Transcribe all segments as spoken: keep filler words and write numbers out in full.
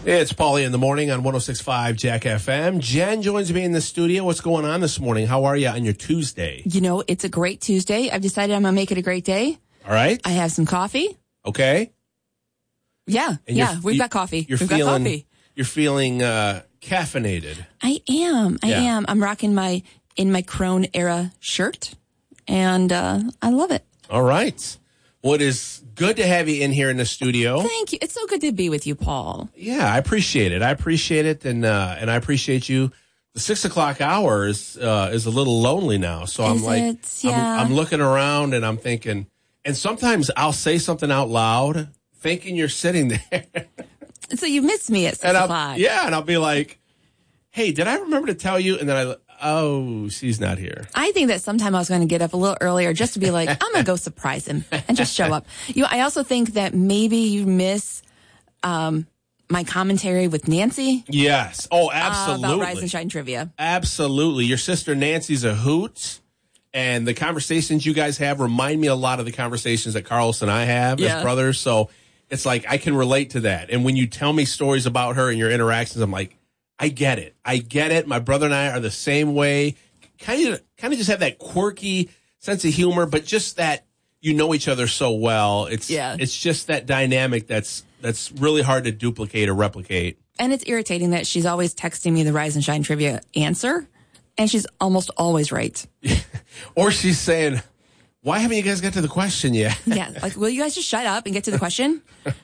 It's Paulie in the morning on one oh six point five Jack F M. Jen joins me in the studio. What's going on this morning? How are you on your Tuesday? You know, it's a great Tuesday. I've decided I'm going to make it a great day. All right. I have some coffee. Okay. Yeah, And yeah, you're- we've you- got coffee. You're We've feeling, got coffee. You're feeling uh, caffeinated. I am. I Yeah. am. I'm rocking my In My Crone era shirt, and uh, I love it. All right. Well, it is good to have you in here in the studio. Thank you. It's so good to be with you, Paul. Yeah, I appreciate it. I appreciate it, and uh, and I appreciate you. The six o'clock hour is uh, is a little lonely now, so I'm Is like, it? Yeah. I'm, I'm looking around and I'm thinking, and sometimes I'll say something out loud, thinking you're sitting there, So you missed me at six and I'll, o'clock. yeah, and I'll be like, hey, did I remember to tell you? And then I, oh, she's not here. I think that sometime I was going to get up a little earlier just to be like, I'm going to go surprise him and just show up. You know, I also think that maybe you miss um, my commentary with Nancy. Yes. Oh, Uh, absolutely. about Rise and Shine trivia. Absolutely. Your sister Nancy's a hoot. And the conversations you guys have remind me a lot of the conversations that Carlos and I have Yeah. as brothers. So it's like I can relate to that. And when you tell me stories about her and your interactions, I'm like, I get it. I get it. My brother and I are the same way. Kind of, kind of just have that quirky sense of humor, but just that you know each other so well. It's, Yeah. it's just that dynamic that's that's really hard to duplicate or replicate. And it's irritating that she's always texting me the Rise and Shine trivia answer, and she's almost always right. Or she's saying, why haven't you guys got to the question yet? Yeah, like, will you guys just shut up and get to the question?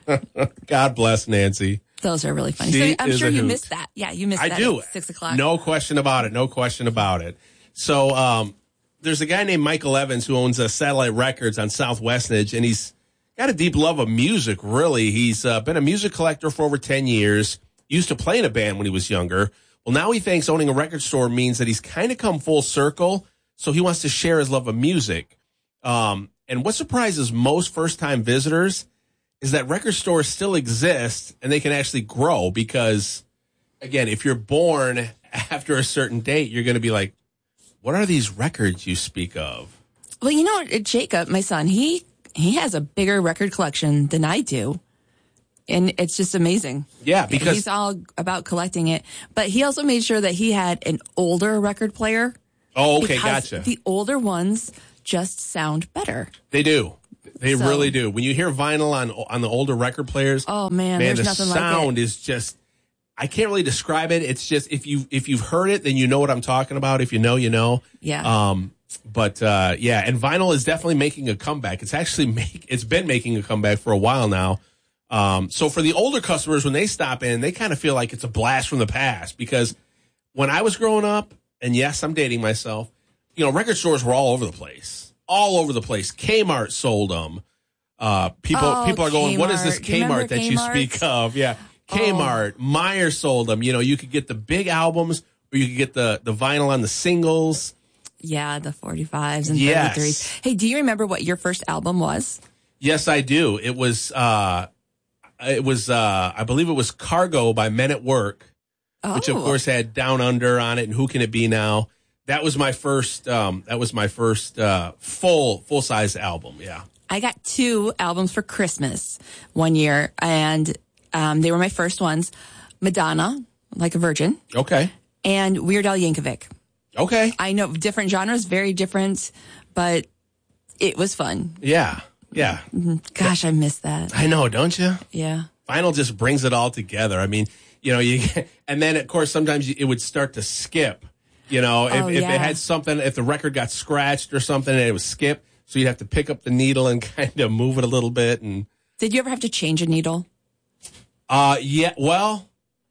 God bless Nancy. Those are really funny. She So I'm is sure a you hoot. missed that. Yeah, you missed I that do. at six o'clock. No question about it. No question about it. So um, there's a guy named Michael Evans who owns uh, Satellite Records on South Westnedge, and he's got a deep love of music, really. He's uh, been a music collector for over ten years. Used to play in a band when he was younger. Well, now he thinks owning a record store means that he's kind of come full circle, so he wants to share his love of music. Um, and what surprises most first-time visitors is that record stores still exist and they can actually grow because, again, if you're born after a certain date, you're going to be like, what are these records you speak of? Well, you know, Jacob, my son, he he has a bigger record collection than I do. And it's just amazing. Yeah, because he's all about collecting it. But he also made sure that he had an older record player. Oh, okay, because gotcha. The older ones just sound better. They do. They So- really do. When you hear vinyl on on the older record players, Oh man, man, there's the nothing like sound it. is just. I can't really describe it. It's just if you if you've heard it, then you know what I'm talking about. If you know, you know. Yeah. Um. But uh, yeah, and vinyl is definitely making a comeback. It's actually make it's been making a comeback for a while now. Um. So for the older customers, when they stop in, they kind of feel like it's a blast from the past because when I was growing up, and yes, I'm dating myself. You know, record stores were all over the place, all over the place. Kmart sold them. Uh, people Oh, people are going, what is this Kmart. Do you remember Kmart that you Kmart? speak of? Yeah. Kmart, Oh. Meyer sold them. You know, you could get the big albums or you could get the, the vinyl on the singles. Yeah, the forty-fives and Yes. thirty-threes. Hey, do you remember what your first album was? Yes, I do. It was, uh, it was, uh, I believe it was Cargo by Men at Work, Oh, which of course had Down Under on it and Who Can It Be Now? That was my first, um, that was my first, uh, full, full size album. Yeah. I got two albums for Christmas one year, and um, they were my first ones. Madonna, Like a Virgin, Okay. and Weird Al Yankovic. Okay. I know different genres, very different, but it was fun. Yeah. Yeah. Gosh, I miss that. I know, don't you? Yeah. Vinyl just brings it all together. I mean, you know, you and then of course sometimes it would start to skip. You know, if, Oh, if yeah. it had something, if the record got scratched or something, and it was skip, so you'd have to pick up the needle and kind of move it a little bit. And Did you ever have to change a needle? uh, yeah, well,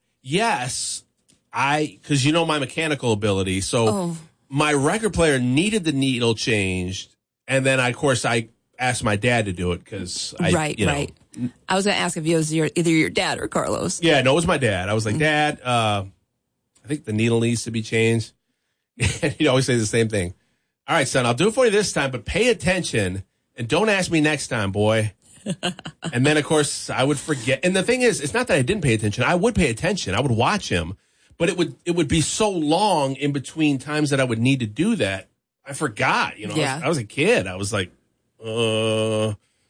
yes, I because you know my mechanical ability, so Oh. my record player needed the needle changed, and then I, of course I asked my dad to do it because I, right, you know, right. I was going to ask if it was your, either your dad or Carlos. Yeah, no, it was my dad. I was like, Dad, uh, I think the needle needs to be changed. And he'd always say the same thing. All right, son, I'll do it for you this time, but pay attention and don't ask me next time, boy. And then, of course, I would forget. And the thing is, it's not that I didn't pay attention. I would pay attention. I would watch him. But it would it would be so long in between times that I would need to do that. I forgot. You know, Yeah. I, was, I was a kid. I was like, uh.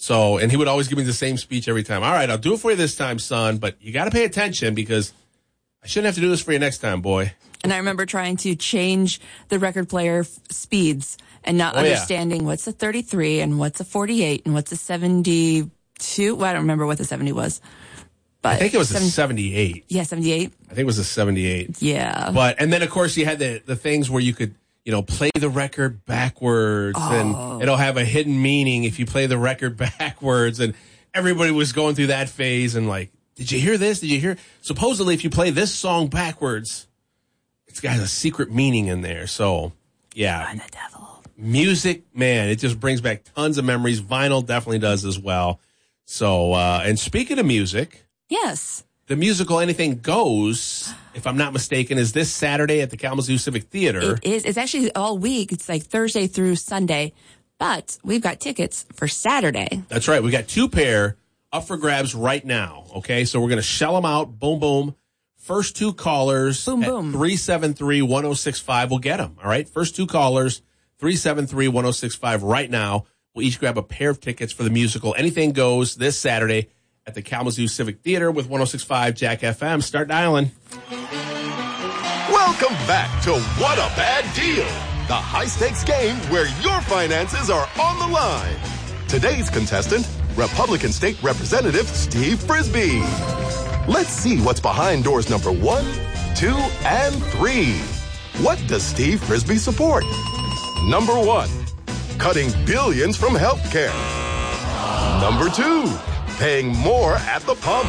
So, and he would always give me the same speech every time. All right, I'll do it for you this time, son, but you got to pay attention because I shouldn't have to do this for you next time, boy. And I remember trying to change the record player f- speeds and not Oh, yeah. understanding what's a thirty-three and what's a forty-eight and what's a seventy-two. Well, I don't remember what the seventy was. But I think it was seventy a seventy-eight. Yeah, seventy-eight. I think it was a seventy-eight. Yeah. But, and then of course you had the, the things where you could, you know, play the record backwards Oh. and it'll have a hidden meaning if you play the record backwards. And everybody was going through that phase and like, did you hear this? Did you hear? Supposedly if you play this song backwards, it's got a secret meaning in there. So yeah. I'm the devil. Music, man, it just brings back tons of memories. Vinyl definitely does as well. So, uh, and speaking of music, Yes. the musical Anything Goes, if I'm not mistaken, is this Saturday at the Kalamazoo Civic Theater. It is. It's actually all week. It's like Thursday through Sunday. But we've got tickets for Saturday. That's right. We got two pair up for grabs right now. Okay, so we're going to shell them out. Boom, boom. First two callers Boom, at boom. three seven three, one oh six five will get them. All right, first two callers, three seven three, one oh six five right now. We'll each grab a pair of tickets for the musical Anything Goes this Saturday at the Kalamazoo Civic Theater with one oh six five Jack F M. Start dialing. Welcome back to What a Bad Deal, the high-stakes game where your finances are on the line. Today's contestant, Republican State Representative Steve Frisbee. Let's see what's behind doors number one, two, and three. What does Steve Frisbee support? Number one, cutting billions from healthcare. Number two, paying more at the pump.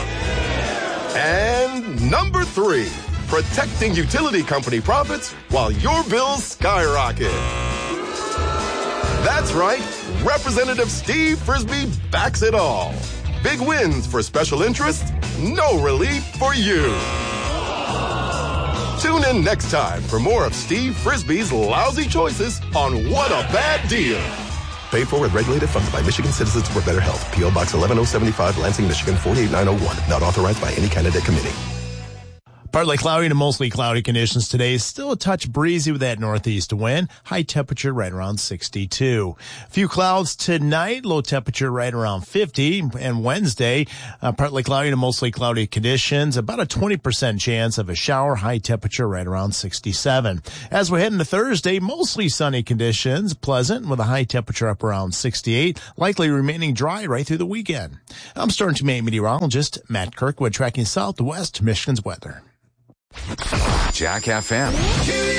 And number three, protecting utility company profits while your bills skyrocket. That's right, Representative Steve Frisbee backs it all. Big wins for special interests, no relief for you. Tune in next time for more of Steve Frisbee's lousy choices on What a Bad Deal. Paid for and regulated funded by Michigan Citizens for Better Health. P O Box eleven oh seventy-five, Lansing, Michigan four eight nine oh one. Not authorized by any candidate committee. Partly cloudy to mostly cloudy conditions today. Still a touch breezy with that northeast wind. High temperature right around sixty-two. A few clouds tonight. Low temperature right around fifty. And Wednesday, uh, partly cloudy to mostly cloudy conditions. About a twenty percent chance of a shower. High temperature right around sixty-seven. As we head into Thursday, mostly sunny conditions. Pleasant with a high temperature up around sixty-eight. Likely remaining dry right through the weekend. I'm Storm Team eight meteorologist Matt Kirkwood tracking southwest Michigan's weather. Jack F M.